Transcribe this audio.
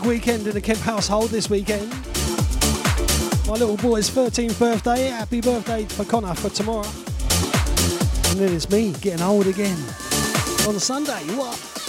weekend in the Kemp household this weekend. My little boy's 13th birthday. Happy birthday for Connor for tomorrow. And then it's me getting old again on Sunday. What?